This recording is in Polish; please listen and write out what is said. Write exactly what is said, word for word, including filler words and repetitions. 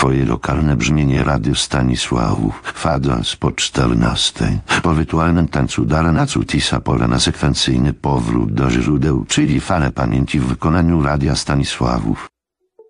swoje lokalne brzmienie Radio Stanisławów, kwadrans po czternastej. Po rytualnym tańcu Daranacu Tisa pora na sekwencyjny powrót do źródeł, czyli falę pamięci w wykonaniu Radia Stanisławów.